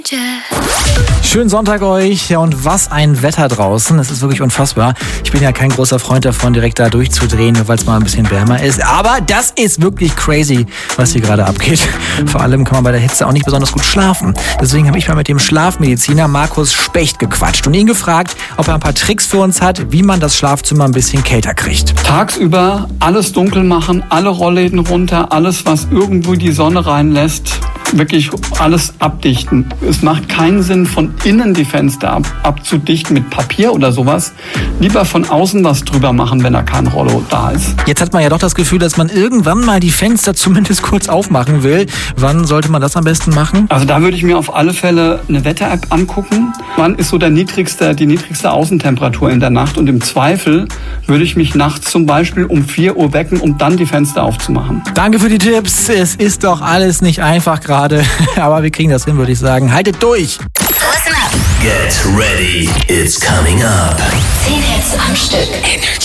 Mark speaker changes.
Speaker 1: Schönen Sonntag euch. Ja, und was ein Wetter draußen. Es ist wirklich unfassbar. Ich bin ja kein großer Freund davon, direkt da durchzudrehen, nur weil es mal ein bisschen wärmer ist. Aber das ist wirklich crazy, was hier gerade abgeht. Vor allem kann man bei der Hitze auch nicht besonders gut schlafen. Deswegen habe ich mal mit dem Schlafmediziner Markus Specht gequatscht und ihn gefragt, ob er ein paar Tricks für uns hat, wie man das Schlafzimmer ein bisschen kälter kriegt.
Speaker 2: Tagsüber alles dunkel machen, alle Rollläden runter, alles, was irgendwo die Sonne reinlässt, wirklich alles abdichten. Es macht keinen Sinn, von innen die Fenster abzudichten mit Papier oder sowas. Lieber von außen was drüber machen, wenn da kein Rollo da ist.
Speaker 1: Jetzt hat man ja doch das Gefühl, dass man irgendwann mal die Fenster zumindest kurz aufmachen will. Wann sollte man das am besten machen?
Speaker 2: Also da würde ich mir auf alle Fälle eine Wetter-App angucken. Wann ist so die niedrigste Außentemperatur in der Nacht? Und im Zweifel würde ich mich nachts zum Beispiel um 4 Uhr wecken, um dann die Fenster aufzumachen.
Speaker 1: Danke für die Tipps. Es ist doch alles nicht einfach gerade. Aber wir kriegen das hin, würde ich sagen. Haltet durch!
Speaker 3: Listen up. Get ready. It's coming up.
Speaker 4: 10 Hits am Stück.